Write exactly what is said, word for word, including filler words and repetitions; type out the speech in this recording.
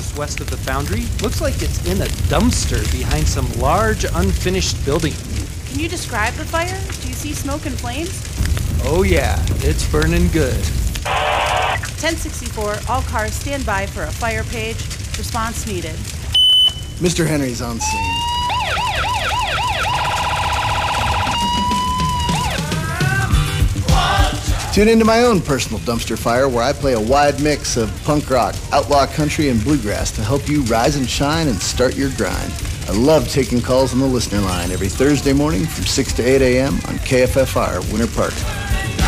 just west of the foundry. Looks like it's in a dumpster behind some large, unfinished building. Can you describe the fire? Do you see smoke and flames? Oh yeah, it's burning good. ten sixty-four, all cars stand by for a fire page. Response needed. Mister Henry's on scene. Tune into my own personal dumpster fire where I play a wide mix of punk rock, outlaw country, and bluegrass to help you rise and shine and start your grind. I love taking calls on the listener line every Thursday morning from six to eight a.m. on K F F R Winter Park.